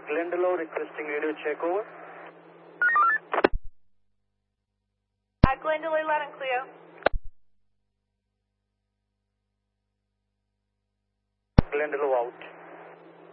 Glendalough requesting radio check over. Glendalough, loud and clear. Glendalough out.